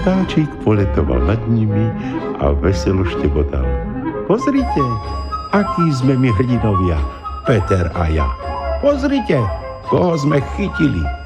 Vtáčik poletoval nad nimi a veselo štebotal. Pozrite, akí sme my hrdinovia, Peter a ja. Pozrite, koho sme chytili.